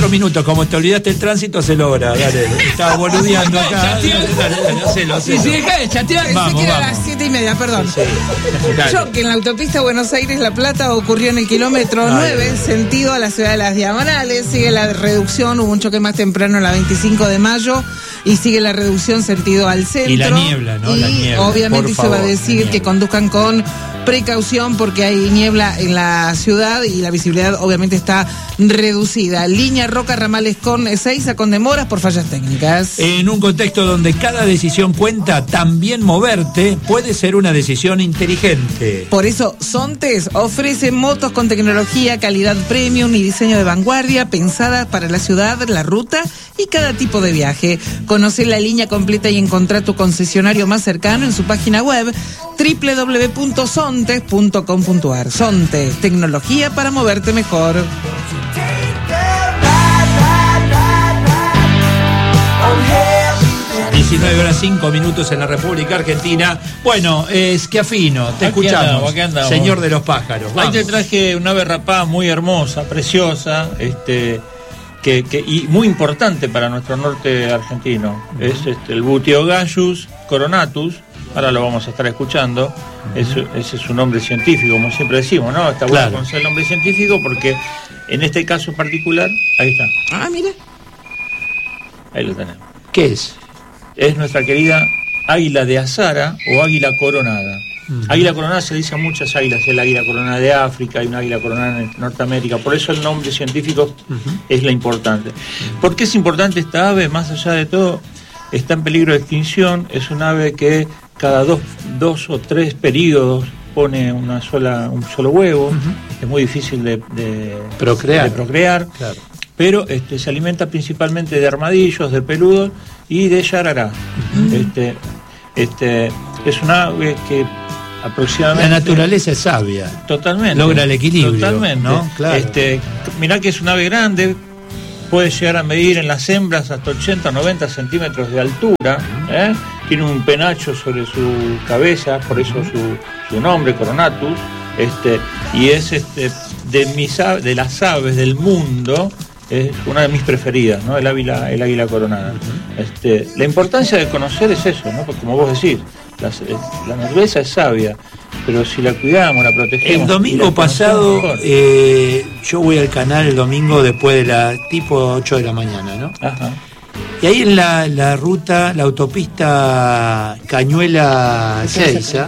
4 minutos, como te olvidaste el tránsito, hacelo ahora, dale. Estaba boludeando acá. Dale, hacelo. Sí, deja de chatear. Pensé que era a las 7:30, perdón. Sí. Choque en la autopista Buenos Aires-La Plata ocurrió en el kilómetro 9, sentido a la ciudad de Las Diagonales. Sigue la reducción, hubo un choque más temprano en la 25 de mayo y sigue la reducción sentido al centro. Y la niebla, ¿no? Y la niebla, obviamente se va a decir que conduzcan con precaución porque hay niebla en la ciudad y la visibilidad obviamente está reducida. Línea Roca Ramales con Ezeiza con demoras por fallas técnicas. En un contexto donde cada decisión cuenta, también moverte puede ser una decisión inteligente. Por eso Sontes ofrece motos con tecnología, calidad premium y diseño de vanguardia pensadas para la ciudad, la ruta y cada tipo de viaje. Conoce la línea completa y encontrá tu concesionario más cercano en su página web www.sontes.com.ar. Sontes, tecnología para moverte mejor. 19:05 en la República Argentina. Bueno, Schiaffino, te escuchamos. Aquí andamos. Señor de los pájaros. Ahí te traje una ave rapaz muy hermosa, preciosa, y muy importante para nuestro norte argentino. Es el Buteogallus coronatus. Ahora lo vamos a estar escuchando. Ese es su nombre científico, como siempre decimos, ¿no? Está bueno conocer el nombre científico porque en este caso en particular, ahí está. Ah, mire. Ahí lo tenemos. ¿Qué es? Es nuestra querida águila de Azara o águila coronada. Águila coronada se le dice a muchas águilas, el águila coronada de África, hay una águila coronada en Norteamérica, por eso el nombre científico es la importante. ¿Por qué es importante esta ave? Más allá de todo, está en peligro de extinción, es un ave que cada dos o tres periodos pone un solo huevo, es muy difícil de procrear. Claro. Pero se alimenta principalmente de armadillos, de peludos y de yarará. Es una ave que aproximadamente... La naturaleza es sabia. Totalmente. Logra el equilibrio. Totalmente. ¿No? Claro. Mirá que es un ave grande, puede llegar a medir en las hembras hasta 80 o 90 centímetros de altura, tiene un penacho sobre su cabeza, por eso su nombre, Coronatus, y es de las aves del mundo, es una de mis preferidas, ¿no? El águila coronada. La importancia de conocer es eso, ¿no? Porque como vos decís, la naturaleza es sabia, pero si la cuidamos, la protegemos... El domingo pasado, yo voy al canal el domingo después de la tipo 8 de la mañana, ¿no? Ajá. Y ahí en la ruta, la autopista Cañuela-Ezeiza,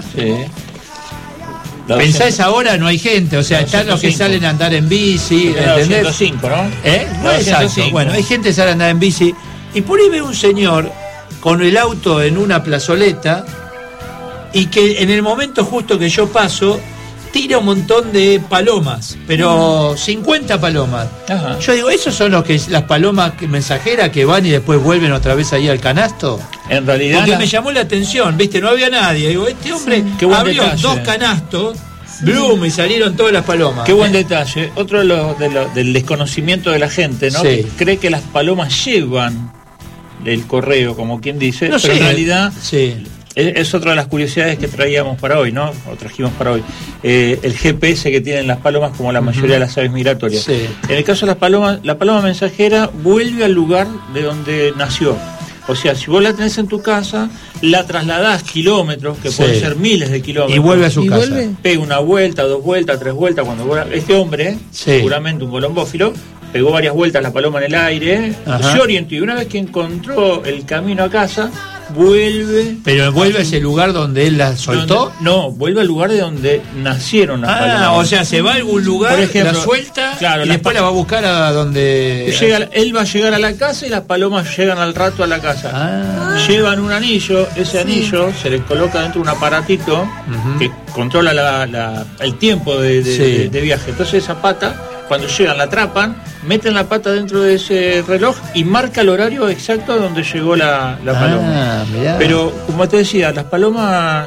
pensá esa hora no hay gente, o sea, están los que salen a andar en bici, ¿entendés? 105, ¿no? No, exacto. Bueno, hay gente que sale a andar en bici y por ahí ve un señor con el auto en una plazoleta y que en el momento justo que yo paso tira un montón de palomas, pero 50 palomas. Ajá. Yo digo, ¿esos son las palomas mensajeras que van y después vuelven otra vez ahí al canasto? En realidad... Porque me llamó la atención, ¿viste? No había nadie. Digo, este hombre abrió dos canastos, Bloom, y salieron todas las palomas. Qué buen detalle. Otro del desconocimiento de la gente, ¿no? Sí. Que cree que las palomas llevan el correo, como quien dice, no, pero en realidad... Sí. Es otra de las curiosidades que traíamos para hoy, ¿no? O trajimos para hoy. El GPS que tienen las palomas, como la mayoría de las aves migratorias. Sí. En el caso de las palomas, la paloma mensajera vuelve al lugar de donde nació. O sea, si vos la tenés en tu casa, la trasladás kilómetros, que pueden ser miles de kilómetros. Y vuelve a su casa. Pega una vuelta, 2 vueltas, 3 vueltas. Este hombre, seguramente un colombófilo, pegó varias vueltas la paloma en el aire, se orientó y una vez que encontró el camino a casa, vuelve... ¿Pero vuelve a ese lugar donde él la soltó? No, vuelve al lugar de donde nacieron las palomas. O sea, se va a algún lugar, por ejemplo, la suelta, y después la va a buscar a donde... Él va a llegar a la casa y las palomas llegan al rato a la casa. Llevan un anillo, ese anillo se les coloca dentro de un aparatito que controla el tiempo de viaje. Entonces esa pata, cuando llegan, la atrapan, meten la pata dentro de ese reloj y marca el horario exacto a donde llegó la paloma. Mirá. Pero como te decía, las palomas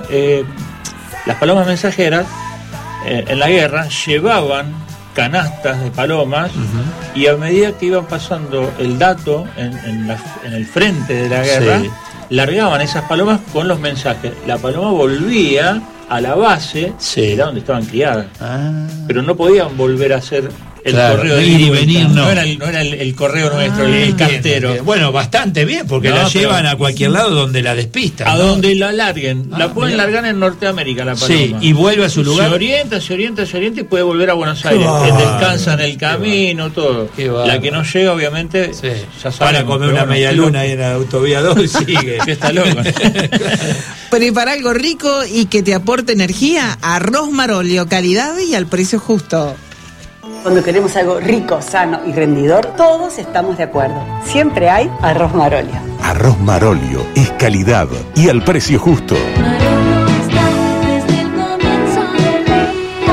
mensajeras en la guerra llevaban canastas de palomas y a medida que iban pasando el dato en el frente de la guerra, largaban esas palomas con los mensajes. La paloma volvía a la base, era donde estaban criadas, pero no podían volver a ser correo ir y venir, no era el correo nuestro, el cartero. Bueno, bastante bien, porque la llevan a cualquier lado donde la despistan. A donde la larguen. La pueden largar en Norteamérica, la paloma. Sí, y vuelve a su lugar. Se orienta y puede volver a Buenos Aires. Descansa en el camino, todo. La que no llega, obviamente, ya sabe. Para comer una media luna ahí en la autovía 2 y sigue. Está loco. Prepara algo rico y que te aporte energía. Arroz Marolio, calidad y al precio justo. Cuando queremos algo rico, sano y rendidor, todos estamos de acuerdo. Siempre hay Arroz Marolio. Arroz Marolio es calidad y al precio justo. Marolio está desde el comienzo del día.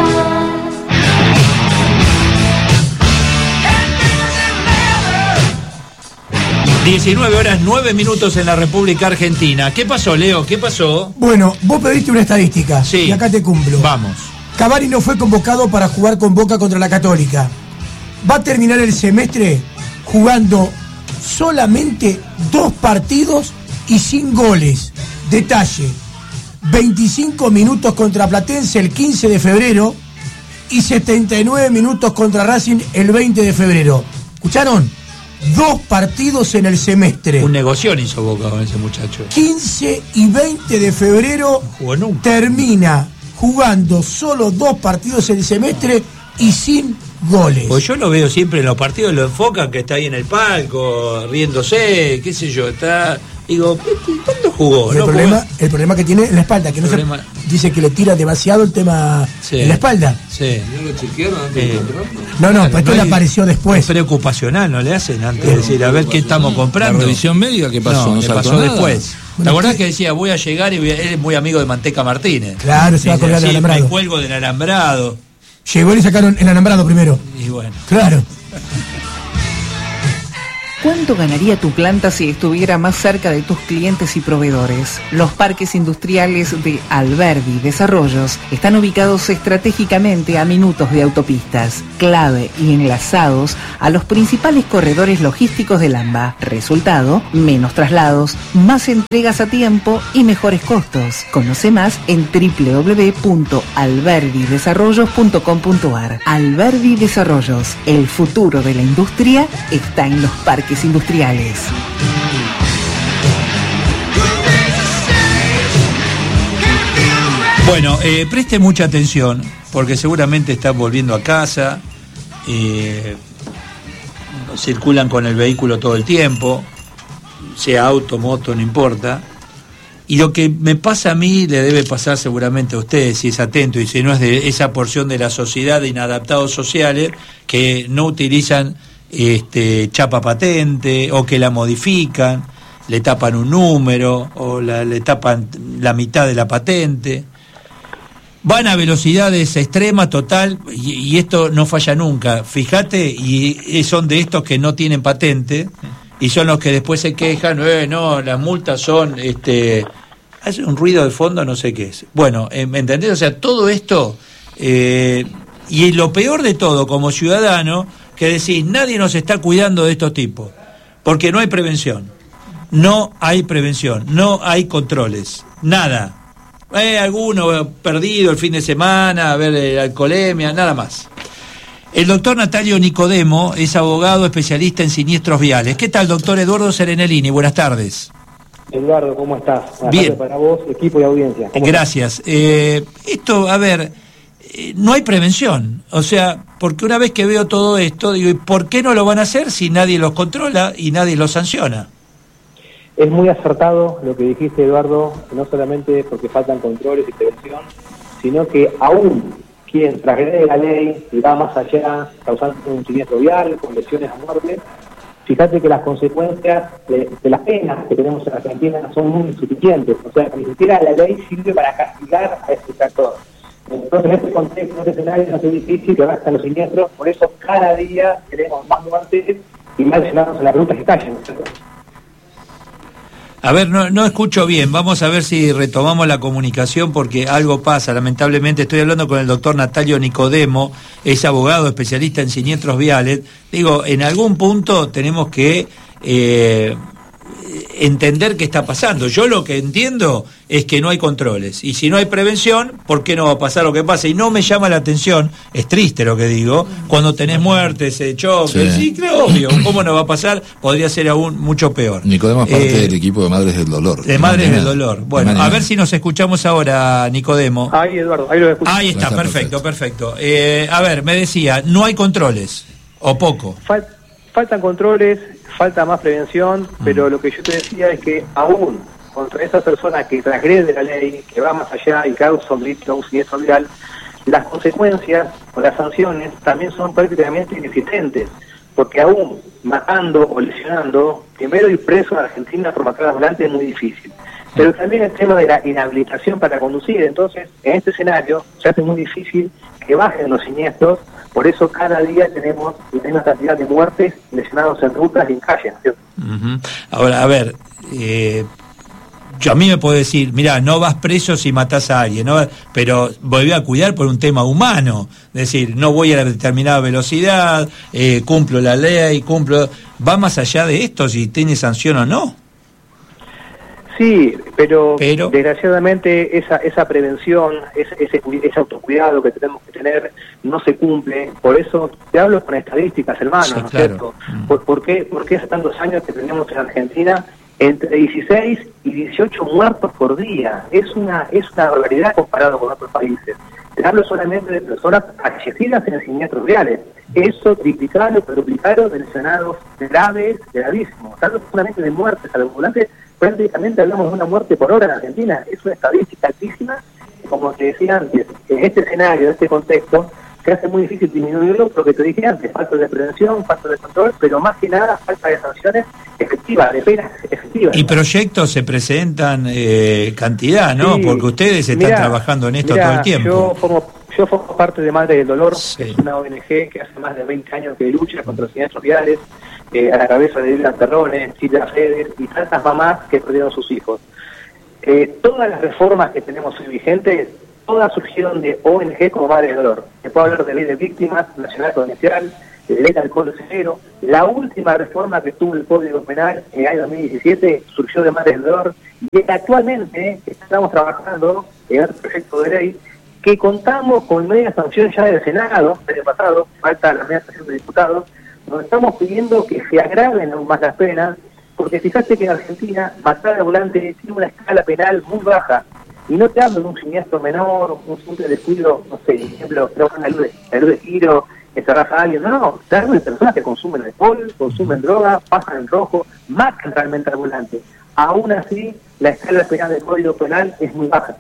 19:09 en la República Argentina. ¿Qué pasó, Leo? ¿Qué pasó? Bueno, vos pediste una estadística. Sí. Y acá te cumplo. Vamos. Cavani no fue convocado para jugar con Boca contra la Católica. Va a terminar el semestre jugando solamente 2 partidos y sin goles. Detalle: 25 minutos contra Platense el 15 de febrero y 79 minutos contra Racing el 20 de febrero. ¿Escucharon? 2 partidos en el semestre. Un negocio hizo Boca con ese muchacho. 15 y 20 de febrero Jugó nunca. termina jugando solo 2 partidos en el semestre y sin goles. Pues yo lo veo siempre en los partidos, lo enfocan que está ahí en el palco, riéndose, qué sé yo, está... Digo, ¿cuándo jugó? El problema que tiene en la espalda, que dice que le tira demasiado el tema en la espalda. Sí. ¿No lo chequearon antes de comprarlo? No, pues esto le apareció después. Es preocupacional, ¿no le hacen antes de decir, a ver qué estamos comprando? ¿La revisión médica qué pasó? No, ¿No le saltó pasó nada? después. Bueno, ¿te acordás que decía, voy a llegar y él es muy amigo de Manteca Martínez? Claro, se va a colgar del alambrado. Me cuelgo del alambrado. Llegó y le sacaron el alambrado primero. Y bueno. Claro. ¿Cuánto ganaría tu planta si estuviera más cerca de tus clientes y proveedores? Los parques industriales de Alberdi Desarrollos están ubicados estratégicamente a minutos de autopistas, clave y enlazados a los principales corredores logísticos del AMBA. Resultado, menos traslados, más entregas a tiempo y mejores costos. Conoce más en www.alberdidesarrollos.com.ar. Alberdi Desarrollos, el futuro de la industria está en los parques industriales. Bueno, preste mucha atención, porque seguramente están volviendo a casa, circulan con el vehículo todo el tiempo, sea auto, moto, no importa. Y lo que me pasa a mí le debe pasar seguramente a ustedes, si es atento y si no es de esa porción de la sociedad de inadaptados sociales que no utilizan chapa patente o que la modifican, le tapan un número o le tapan la mitad de la patente. Van a velocidades extremas, total, y esto no falla nunca. Fíjate, y son de estos que no tienen patente y son los que después se quejan, no, las multas son, hace un ruido de fondo, no sé qué es. Bueno, ¿me entendés? O sea, todo esto, y lo peor de todo, como ciudadano, que decís, nadie nos está cuidando de estos tipos, porque no hay prevención, no hay controles, nada. Alguno perdido el fin de semana, a ver alcoholemia, nada más. El doctor Natalio Nicodemo es abogado especialista en siniestros viales. ¿Qué tal, doctor Eduardo Serenellini? Buenas tardes. Eduardo, ¿cómo estás? Buenas Bien. tardes para vos, equipo y audiencia. Gracias. Esto, a ver, no hay prevención. O sea, porque una vez que veo todo esto, digo, ¿y por qué no lo van a hacer si nadie los controla y nadie los sanciona? Es muy acertado lo que dijiste, Eduardo, no solamente porque faltan controles y prevención, sino que aún quien transgrede la ley y va más allá, causando un siniestro vial, con lesiones a muerte, fíjate que las consecuencias de las penas que tenemos en Argentina son muy insuficientes. O sea, ni siquiera la ley sirve para castigar a este sector. Entonces, en este contexto, en este escenario, no es difícil que bajen los siniestros, por eso cada día tenemos más muertes y más lesionados en las rutas que callen. A ver, no escucho bien. Vamos a ver si retomamos la comunicación porque algo pasa. Lamentablemente estoy hablando con el doctor Natalio Nicodemo, es abogado especialista en siniestros viales. Digo, en algún punto tenemos que entender qué está pasando. Yo lo que entiendo es que no hay controles, y si no hay prevención, ¿por qué no va a pasar lo que pasa? Y no me llama la atención, es triste lo que digo, cuando tenés muertes, choques, sí, creo, obvio, ¿cómo no va a pasar? Podría ser aún mucho peor. Nicodemo es parte del equipo de Madres del Dolor. De Madres del Dolor. Bueno, a ver si nos escuchamos ahora, Nicodemo. Ahí, Eduardo, ahí lo escucho. Ahí está, perfecto. A ver, me decía, no hay controles, o poco. Faltan controles, falta más prevención, pero lo que yo te decía es que aún contra esa persona que transgrede la ley, que va más allá y causa un delito, un siniestro vial, las consecuencias o las sanciones también son prácticamente inexistentes, porque aún matando o lesionando, primero ir preso en Argentina por matar ambulante es muy difícil. Pero también el tema de la inhabilitación para conducir, entonces en este escenario se hace muy difícil que bajen los siniestros. Por eso cada día tenemos la misma cantidad de muertes, lesionados en rutas y en calles, ¿cierto? Ahora, a ver, yo a mí me puedo decir, mirá, no vas preso si matás a alguien, ¿no? Pero volví a cuidar por un tema humano, es decir, no voy a la determinada velocidad, cumplo la ley, va más allá de esto, si tiene sanción o no. Sí, pero desgraciadamente esa prevención, ese autocuidado que tenemos que tener no se cumple. Por eso te hablo con estadísticas, hermano, sí, ¿no es cierto? ¿Por qué hace tantos años que tenemos en Argentina entre 16 y 18 muertos por día? Es una barbaridad comparado con otros países. Te hablo solamente de personas fallecidas en siniestros viales. Eso triplicaron, cuadruplicaron de lesionados graves, gravísimos. Te hablo solamente de muertes al ambulante. Prácticamente hablamos de una muerte por hora en Argentina. Es una estadística altísima. Como te decía antes, en este escenario, en este contexto, se hace muy difícil disminuirlo, lo que te dije antes, falta de prevención, falta de control, pero más que nada falta de sanciones efectivas, de penas efectivas. Y proyectos se presentan cantidad, ¿no? Sí. Porque ustedes están trabajando en esto todo el tiempo. Yo formo parte de Madres del Dolor, que es una ONG que hace más de 20 años que lucha contra los siniestros viales, a la cabeza de Lilian Terrone, Silvia Feder y tantas mamás que perdieron sus hijos. Todas las reformas que tenemos hoy vigentes, todas surgieron de ONG como Madres del Dolor. Se puede hablar de ley de víctimas, nacional provincial, de ley de alcohol cero. La última reforma que tuvo el Código Penal en el año 2017 surgió de Madres del Dolor, y actualmente estamos trabajando en otro proyecto de ley que contamos con media sanción ya del Senado, el año pasado, falta la media sanción de diputados, donde estamos pidiendo que se agraven aún más las penas, porque fíjate que en Argentina matar al volante tiene una escala penal muy baja, y no te hablo de un siniestro menor, un simple descuido, no sé, por ejemplo, trabajan la luz de giro, que se raja a alguien, no, te hablo de personas que consumen alcohol, consumen droga, pasan en rojo, matan realmente al volante. Aún así, la escala penal del Código Penal es muy baja.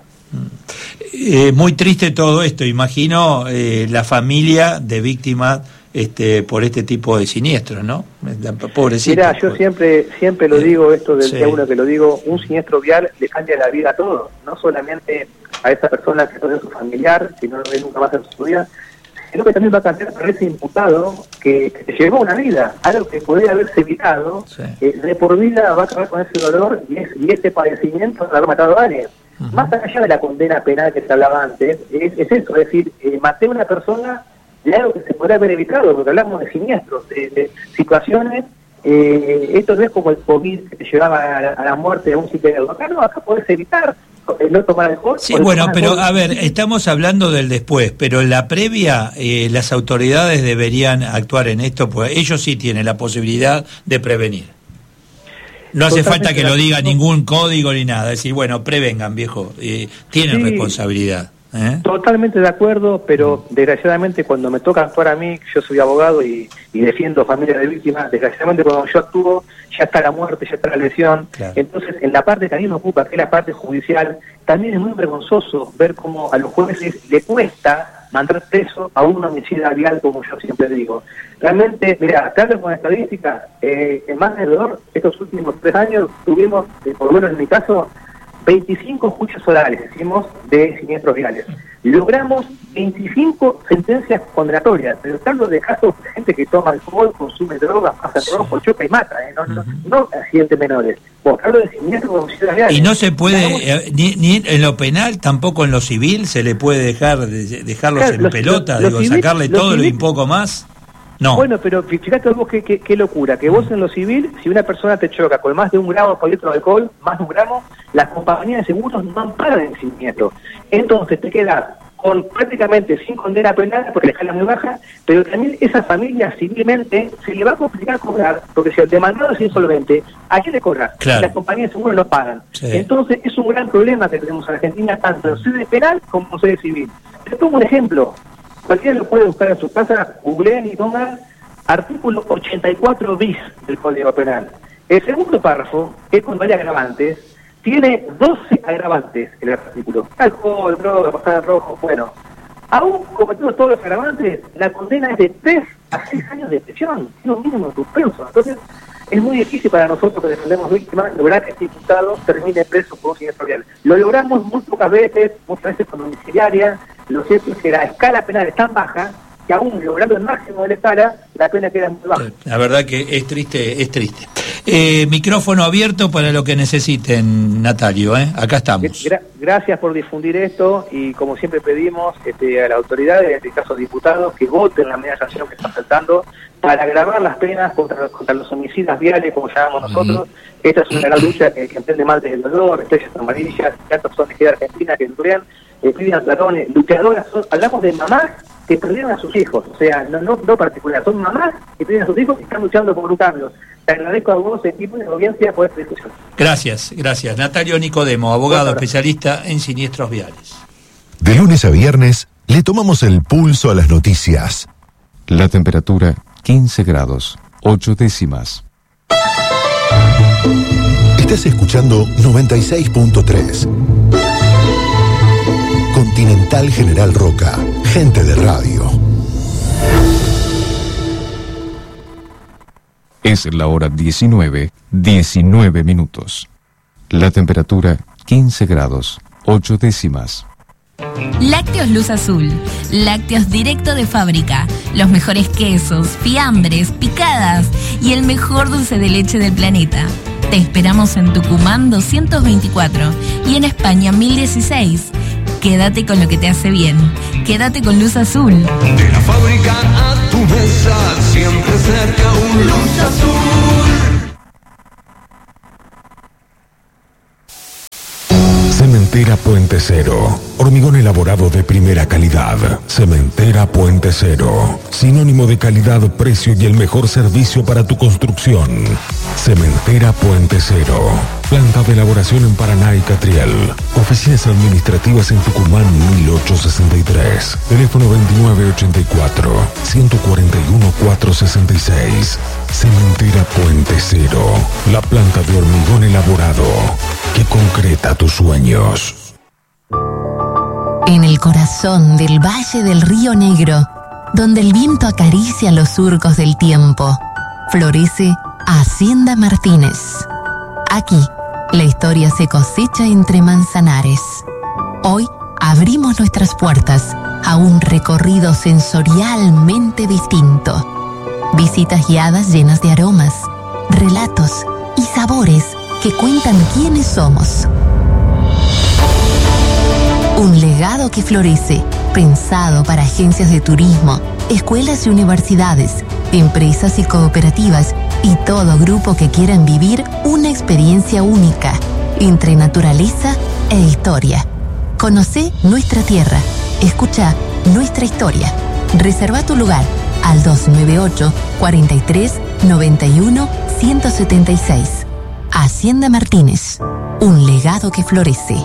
Muy triste todo esto, imagino la familia de víctimas por este tipo de siniestros, ¿no? Pobrecita. Mira, yo siempre lo digo, esto del día uno que lo digo, un siniestro vial le cambia la vida a todos, no solamente a esa persona que perdió su familiar, que no lo ve nunca más en su vida, sino que también va a cambiar para ese imputado que se llevó una vida, algo que podría haberse evitado, de por vida va a acabar con ese dolor y ese padecimiento de haber matado a alguien. Más allá de la condena penal que se hablaba antes, es eso, es decir, maté a una persona de algo que se podría haber evitado, porque hablamos de siniestros, de situaciones, esto no es como el COVID que te llevaba a la muerte de un psicólogo. Acá podés evitar no tomar alcohol. Sí, bueno, pero a ver, estamos hablando del después, pero en la previa las autoridades deberían actuar en esto, pues ellos sí tienen la posibilidad de prevenir. No hace falta que lo diga ningún código ni nada, es decir, bueno, prevengan, viejo, tienen responsabilidad. Totalmente de acuerdo, pero desgraciadamente cuando me toca actuar a mí, yo soy abogado y defiendo familias de víctimas, desgraciadamente cuando yo actúo ya está la muerte, ya está la lesión. Claro. Entonces en la parte que a mí me ocupa, que es la parte judicial, también es muy vergonzoso ver cómo a los jueces le cuesta mandar preso a un homicidio vial, como yo siempre digo. Realmente, mira, claro, con estadísticas, en más de estos últimos 3 años tuvimos, por lo menos en mi caso, 25 juicios orales, hicimos, de siniestros viales. Logramos 25 sentencias condenatorias, pero hablo de casos de gente que toma alcohol, consume drogas, pasa en rojo, choca y mata, no accidentes menores. Hablo de siniestros viales. Y no se puede, ni en lo penal, tampoco en lo civil, se le puede dejarlos en pelota, sacarle todo y un poco más. No. Bueno, pero fíjate vos qué locura, que vos en lo civil, si una persona te choca con más de 1 gramo por litro de alcohol, más de 1 gramo, las compañías de seguros no pagan el siniestro. Entonces te quedas con prácticamente sin condena penal, porque la escala es muy baja, pero también esa familia civilmente se le va a complicar cobrar, porque si el demandado es insolvente, ¿a quién le cobra? Claro. Las compañías de seguros no pagan. Sí. Entonces es un gran problema que tenemos en Argentina, tanto en sede penal como en sede civil. Te pongo un ejemplo. Cualquiera lo puede buscar en su casa, googleen y pongan artículo 84 bis del Código Penal. El segundo párrafo, que es cuando hay agravantes, tiene 12 agravantes en el artículo. Alcohol, droga, pasada en rojo, bueno. Aún cometiendo todos los agravantes, la condena es de 3 a 6 años de prisión. Es un mínimo de suspenso. Entonces, es muy difícil para nosotros que defendemos víctimas lograr que este imputado termine preso por un siniestro vial. Lo logramos muy pocas veces, muchas veces con domiciliaria. Lo cierto es que la escala penal es tan baja que aún logrando el máximo de la escala, la pena queda muy baja. La verdad que es triste, es triste. Micrófono abierto para lo que necesiten, Natalio, acá estamos. Gracias por difundir esto y como siempre pedimos a las autoridades, en este caso diputados, que voten la medida de sanción que está faltando para agravar las penas contra los homicidas viales, como llamamos nosotros. Esta es una gran lucha que emprende Madres del Dolor, Estrellas Amarillas, tantas personas de Argentina que luchan, Vivian Platón, luchadoras. Hablamos de mamás que perdieron a sus hijos, o sea, no particular, son mamás que perdieron a sus hijos y están luchando por un cambio. Te agradezco a vos, equipo de audiencia, por esta discusión. Gracias. Natalio Nicodemo, abogado especialista en siniestros viales. De lunes a viernes, le tomamos el pulso a las noticias. La temperatura 15 grados, 8 décimas. Estás escuchando 96.3. Continental General Roca, gente de radio. Es la hora 19 minutos. La temperatura 15 grados, 8 décimas. Lácteos Luz Azul. Lácteos directo de fábrica. Los mejores quesos, fiambres, picadas y el mejor dulce de leche del planeta. Te esperamos en Tucumán 224 y en España 1016. Quédate con lo que te hace bien. Quédate con Luz Azul. De la fábrica a tu mesa, siempre cerca un Luz Azul. Cementera Puente Cero. Hormigón elaborado de primera calidad. Cementera Puente Cero. Sinónimo de calidad, precio y el mejor servicio para tu construcción. Cementera Puente Cero. Planta de elaboración en Paraná y Catriel. Oficinas administrativas en Tucumán 1863. Teléfono 2984-141-466. Cementera Puente Cero. La planta de hormigón elaborado que concreta tus sueños. En el corazón del Valle del Río Negro, donde el viento acaricia los surcos del tiempo, florece Hacienda Martínez. Aquí, la historia se cosecha entre manzanares. Hoy abrimos nuestras puertas a un recorrido sensorialmente distinto. Visitas guiadas llenas de aromas, relatos y sabores que cuentan quiénes somos. Un legado que florece, pensado para agencias de turismo, escuelas y universidades, empresas y cooperativas y todo grupo que quieran vivir una experiencia única entre naturaleza e historia. Conocé nuestra tierra, escucha nuestra historia. Reserva tu lugar al 298-43-91-176. Hacienda Martínez, un legado que florece.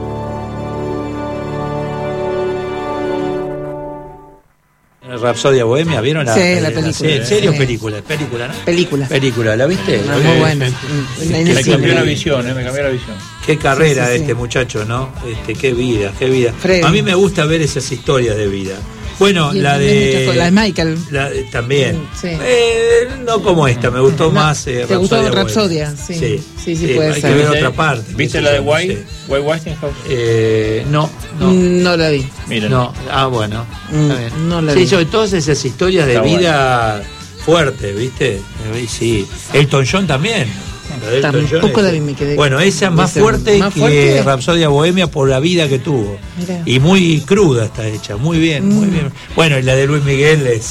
Rapsodia Bohemia, ¿vieron la película? Sí, ¿en serio? Sí. Película, ¿no? Película, ¿la viste? Muy buena. Me cambió la visión, me cambió la visión. Qué carrera este muchacho, ¿no? Qué vida. Freddy. A mí me gusta ver esas historias de vida. Bueno, la de Michael. También. Sí. No como esta, me gustó más ¿Te gustó Rapsodia? Sí, puede hay ser. que ver otra parte. ¿Viste la de White Westinghouse? No. No la vi. Miren. No. Bueno. No la vi. Sí, sobre todas esas historias de vida fuertes, ¿viste? Sí. Elton John también. Tampoco la vi, me quedé. Bueno, esa es más fuerte que Rapsodia Bohemia por la vida que tuvo. Mirá. Y muy cruda está hecha, muy bien. Bueno, y la de Luis Miguel es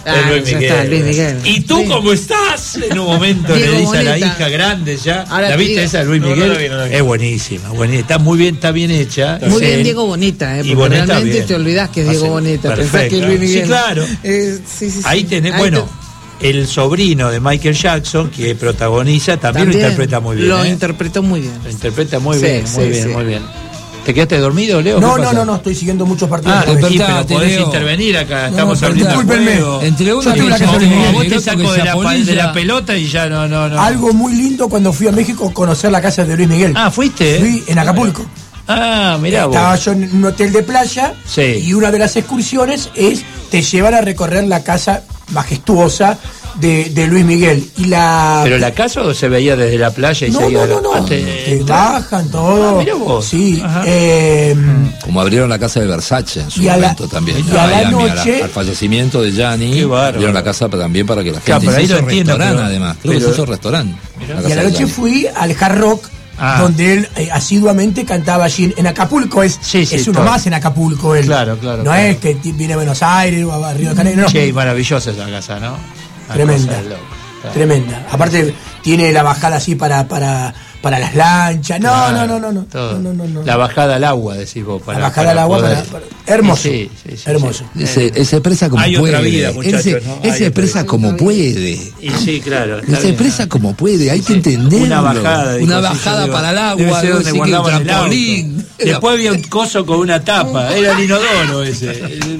Luis ya Miguel. está, Luis Miguel. ¿Y tú Sí. cómo estás? En un momento Diego le dice a la Boneta. hija grande ya. Ahora ¿La te viste digo. esa de Luis No, Miguel? no la vi, no la vi. Es buenísima, buenísima. Está muy bien, está bien hecha. Muy Sí. bien, Diego Boneta, Y porque Boneta realmente bien. te olvidás que es Diego Hace- Boneta. Pensás perfecto. que es Luis Miguel. Sí, claro. Sí. Ahí tenés, Ahí bueno, el sobrino de Michael Jackson, que protagoniza, también lo interpreta muy bien. Lo ¿eh? interpretó muy bien. Lo interpreta muy Sí, bien, sí, muy bien, sí. muy bien. ¿Te quedaste dormido, Leo? No, ¿Qué no, pasa? no, estoy siguiendo muchos partidos. Ah, a la vez. sí, pero Despertate, podés Leo. intervenir acá, No, estamos pero abriendo discúlpenme. juego. Entre uno Yo que tengo la se casa de Luis pone Miguel. Vos te otro saco que de se la apolilla. pelota y ya no. Algo muy lindo cuando fui a México a conocer la casa de Luis Miguel. Ah, ¿fuiste? Fui en Acapulco. Ah, mirá vos. Estaba yo en un hotel de playa Sí. y una de las excursiones es te llevan a recorrer la casa majestuosa de Luis Miguel. Y la ¿Pero la casa o se veía desde la playa y no, seguía? no. Te bajan todo. Ah, mirá vos. Sí. Ajá. Como abrieron la casa de Versace en su Y a la- momento también. y a la Miami, noche- al fallecimiento de Gianni, Qué bárbaro. abrieron la casa también para que la Claro, gente pero ahí se lo hizo entiendo, restaurante pero- además. Creo que pero- se hizo restaurante. Y a la noche fui al Hard Rock, donde él asiduamente cantaba allí en Acapulco. Es uno todo. más en Acapulco él. Claro. No es que viene a Buenos Aires o a Río de Janeiro, no. Che, maravillosa esa casa, ¿no? Una Tremenda. cosa de loco. Claro. Tremenda. Aparte tiene la bajada así para las lanchas. No, Claro, no. todo. No. La bajada al agua, decís vos. Para, La bajada al agua hermoso. Sí. Hermoso. Él se expresa como Hay puede. otra vida, Él muchachos, se, ¿no? él Hay se otra expresa vida. como puede. Y sí, claro. Él se expresa como puede, hay que entenderlo. Una bajada. Una dijo, sí, bajada yo digo, para el agua, debe ser algo donde así que guardaban un el trampolín. auto. Después había un coso con una tapa. Era el inodoro ese.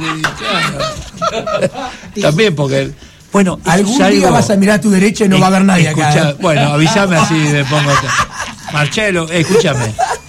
Claro. También porque... Bueno, eso Algún es día algo- vas a mirar a tu derecha y no va a haber nadie acá. Escuchá, bueno, avísame así me pongo. Marcelo, escúchame.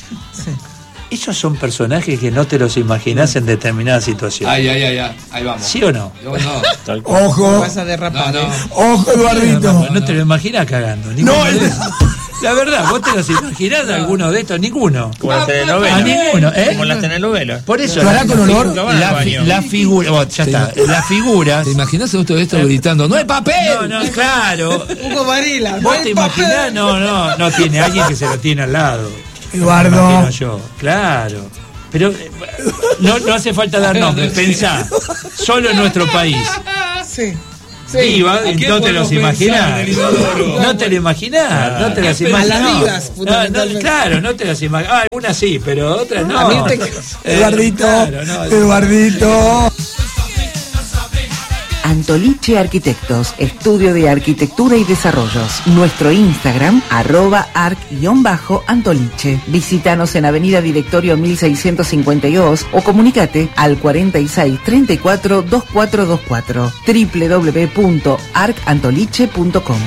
Esos son personajes que no te los imaginás en determinadas situaciones. Ahí vamos. ¿Sí o no? Ojo. Vas a derrapar. Ojo, Eduardito. No te lo imaginás cagando. ninguno de esos. La verdad, ¿vos te los imaginás alguno de estos? Ninguno. Como las telenovelas. A ninguno, ¿eh? Como las telenovelas. Por eso. ¿Lo hará con olor? La figura. Ya está. Las figuras. ¿Te imaginas esto gritando? ¡No hay papel! No, claro. Hugo Varela. ¿Vos te imaginás? No tiene alguien que se lo tiene al lado. Eduardo. Me imagino yo, claro. Pero no hace falta dar nombres, pensá. Solo en nuestro país. Sí. Diva, no te los imaginás. No te lo imaginás, no te las imaginás. A las no. divas, fundamentalmente. Claro, no te las imaginás. Ah, algunas sí, pero otras no. A mí Eduardito. Claro, no. Eduardito. Antoliche Arquitectos, estudio de arquitectura y desarrollos. Nuestro Instagram, @arc_antoliche. Visítanos en Avenida Directorio 1652 o comunícate al 46 34 2424. www.arcantoliche.com.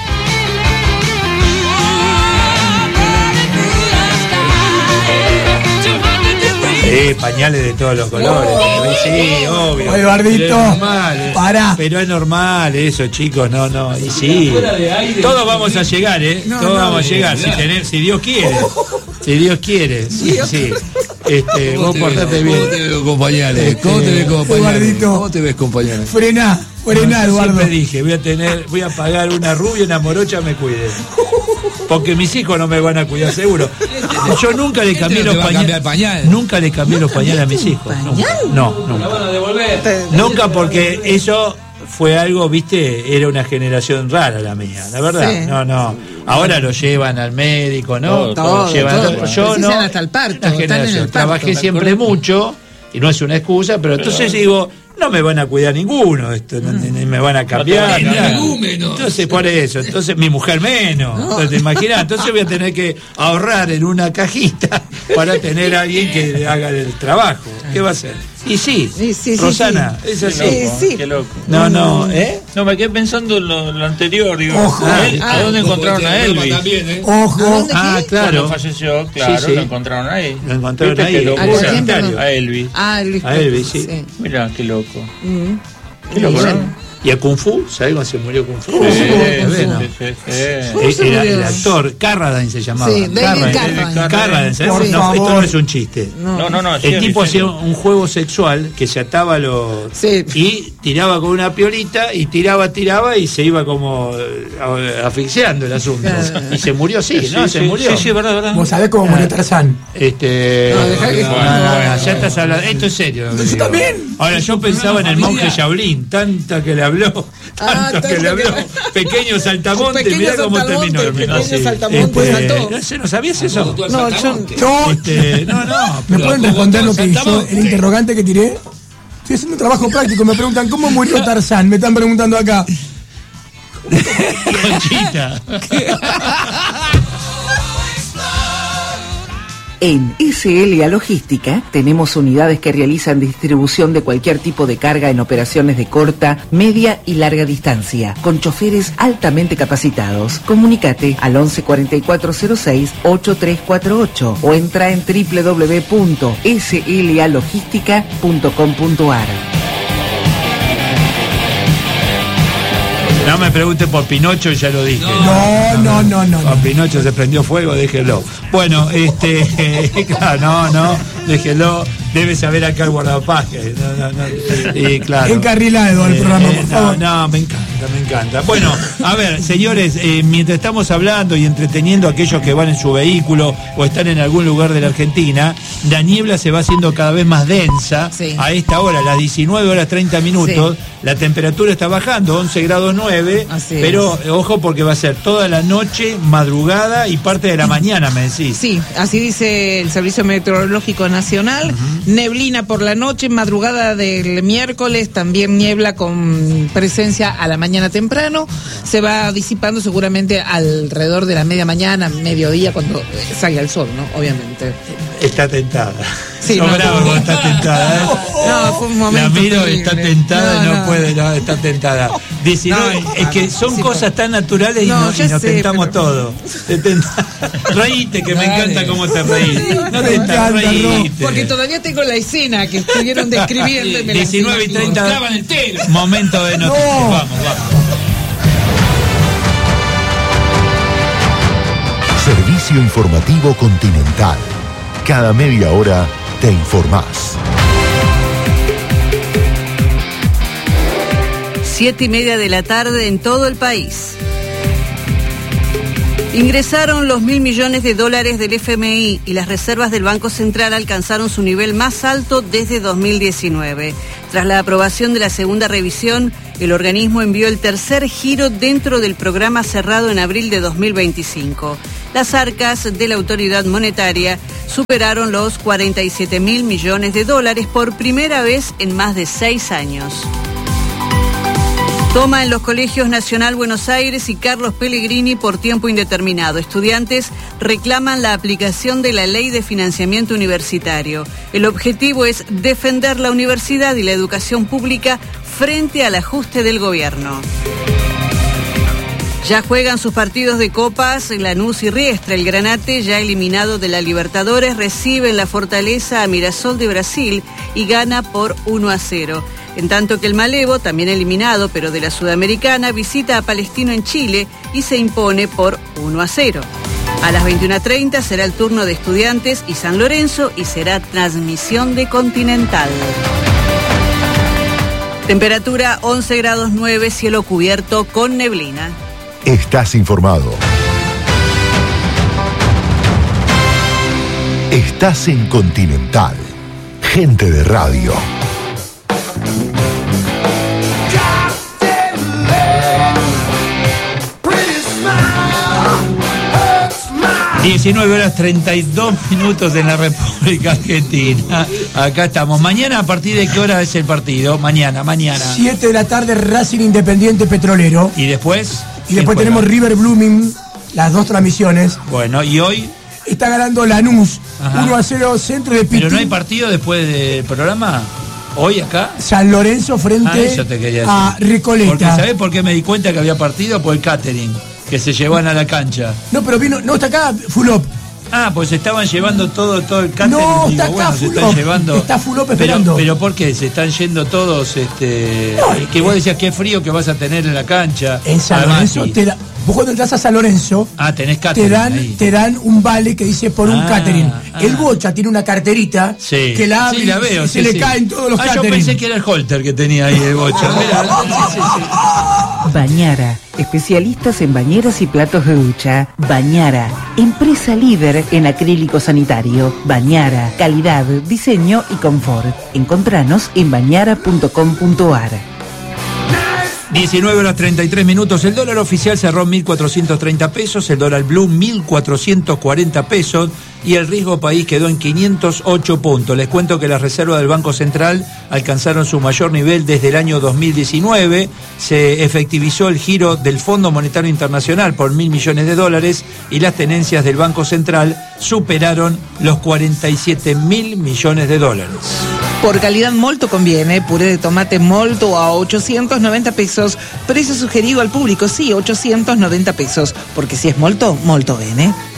Pañales de todos los colores. Sí, obvio. Eduardito, Pero es normal, pará. Pero es normal eso, chicos. No. Y sí. Todos vamos a llegar, ¿eh? Todos vamos a llegar. Si Dios quiere. Si Dios quiere. Sí. Vos portate bien. ¿Cómo te veo, compañeros? ¿Cómo te ves, compañeros? Eduardito. ¿Cómo te ves, compañeros? Frená, Eduardo. Siempre dije, voy a pagar una rubia y una morocha me cuide. Porque mis hijos no me van a cuidar seguro. Yo nunca le cambié los pañales. Nunca le cambié los pañales a mis hijos. No, nunca. Nunca, porque eso fue algo, viste, era una generación rara la mía, la verdad. Sí. No. Ahora lo llevan al médico, ¿no? Todo. Yo Precisan no. hasta el parto. Una Están en generación. el parto. Trabajé siempre mucho y no es una excusa, pero entonces digo, no me van a cuidar ninguno, ni me van a cambiar. Entonces, por eso, mi mujer menos. Entonces, ¿te imaginas? Entonces voy a tener que ahorrar en una cajita para tener a alguien que haga el trabajo. ¿Qué va a hacer? Y sí, Rosana, es así. Qué loco. No, No, me quedé pensando en lo anterior, digo. Ojo. ¿A dónde encontraron a Elvis? Ojo. claro. Cuando falleció, claro, Sí. lo encontraron ahí. Lo encontraron ¿Viste ahí. qué locura? ¿A quién, perdón? A Elvis. Elvis. A Elvis, sí. Mirá, qué loco. Mm. Qué loco, Bueno. ¿no? ¿Y a Kung Fu? ¿Sabés cuándo se murió Kung Fu? Sí, Bueno. sí. El actor Carradine se llamaba. Sí, David Carradine. Carradine, ¿sabes? Por No, favor. esto no es un chiste. No, El tipo hacía un juego sexual que se ataba los... Sí. Y tiraba con una piolita y tiraba y se iba como asfixiando el asunto. Y se murió así, ¿no? Se murió. Sí, verdad. Vos sabés cómo murió Tarzán. No, ya estás hablando. Esto es serio. lo que Yo digo. también. Ahora, yo pensaba en el monje Shaolin, tanta que le habló, Pequeño saltamonte, Pequeño mirá cómo saltamonte, terminó. pequeño saltamonte saltó. ¿No sabías eso? No, yo... No. ¿Me pueden responder lo que hizo el interrogante que tiré? Estoy haciendo un trabajo práctico. Me preguntan, ¿cómo murió Tarzán? Me están preguntando acá. Conchita. En SLA Logística tenemos unidades que realizan distribución de cualquier tipo de carga en operaciones de corta, media y larga distancia, con choferes altamente capacitados. Comunícate al 11 4406 8348 o entra en www.slalogística.com.ar. No me pregunte por Pinocho, ya lo dije. No. Con Pinocho se prendió fuego, déjelo. Bueno, claro, no, déjelo. Debe saber acá el guardapajes. Y claro. Encarrilado el programa, por favor. No, me encanta. Bueno, a ver, señores, mientras estamos hablando y entreteniendo a aquellos que van en su vehículo o están en algún lugar de la Argentina, la niebla se va haciendo cada vez más densa. Sí. A esta hora, las 19 horas 30 minutos, la temperatura está bajando, 11 grados 9, Así pero ojo porque va a ser toda la noche, madrugada y parte de la mañana, me decís. Sí, así dice el Servicio Meteorológico Nacional. Neblina por la noche, madrugada del miércoles, también niebla con presencia a la mañana temprano. Se va disipando seguramente alrededor de la media mañana, mediodía, cuando salga el sol, ¿no? Obviamente. Está tentada. Sí, no, bravo, está tentada. No, fue un momento. La miro, terrible. está tentada, no puede, está tentada. 19, es que son cosas tan naturales y nos tentamos todo. Reíte, que me encanta cómo te reís. No te estás reíste. Porque todavía tengo la escena que estuvieron describiendo. Y me las 19 y 30. imagino. Momento de noticias. Vamos. Servicio informativo Continental. Cada media hora te informás. 7:30 de la tarde en todo el país. Ingresaron los $1.000 millones del FMI y las reservas del Banco Central alcanzaron su nivel más alto desde 2019. Tras la aprobación de la segunda revisión, el organismo envió el tercer giro dentro del programa cerrado en abril de 2025. Las arcas de la autoridad monetaria superaron los $47.000 millones por primera vez en más de 6 años. Toma en los colegios Nacional Buenos Aires y Carlos Pellegrini por tiempo indeterminado. Estudiantes reclaman la aplicación de la Ley de Financiamiento Universitario. El objetivo es defender la universidad y la educación pública frente al ajuste del gobierno. Ya juegan sus partidos de copas Lanús y Riestra. El Granate, ya eliminado de la Libertadores, recibe en la Fortaleza a Mirassol de Brasil y gana por 1-0. En tanto que el Malevo, también eliminado pero de la Sudamericana, visita a Palestino en Chile y se impone por 1-0. A las 21:30 será el turno de Estudiantes y San Lorenzo y será transmisión de Continental. Temperatura 11 grados 9, cielo cubierto con neblina. Estás informado. Estás en Continental. Gente de radio. 19 horas 32 minutos en la República Argentina. Acá estamos. Mañana, ¿a partir de qué hora es el partido? Mañana. 7 de la tarde, Racing Independiente Petrolero. ¿Y después? Y después tenemos River Blooming, las dos transmisiones. Bueno, ¿y hoy? Está ganando Lanús, 1-0, centro de Pitín. ¿Pero no hay partido después del programa? ¿Hoy acá? San Lorenzo frente eso te quería decir. a Recoleta. Porque ¿sabés por qué me di cuenta que había partido? Por el catering, que se llevan a la cancha. No, pero vino, no está acá, Fulop. Pues se estaban llevando todo el catering. No, está acá, se están llevando. Está Fulop esperando. Pero ¿por qué? Se están yendo todos, que vos decías que frío que vas a tener en la cancha. En San Lorenzo Vos cuando entras a San Lorenzo, tenés catering te dan un vale que dice por un catering. El Bocha tiene una carterita que la abre la veo, y se le caen todos los Yo catering. pensé que era el holter que tenía ahí el Bocha. Bañara, especialistas en bañeras y platos de ducha. Bañara, empresa líder en acrílico sanitario. Bañara, calidad, diseño y confort. Encontranos en bañara.com.ar. 19:33. El dólar oficial cerró 1.430 pesos, el dólar blue 1.440 pesos y el riesgo país quedó en 508 puntos. Les cuento que las reservas del Banco Central alcanzaron su mayor nivel desde el año 2019. Se efectivizó el giro del Fondo Monetario Internacional por $1.000 millones y las tenencias del Banco Central superaron los $47.000 millones. Por calidad molto conviene, puré de tomate molto a 890 pesos, precio sugerido al público, sí, 890 pesos, porque si es molto, molto bene.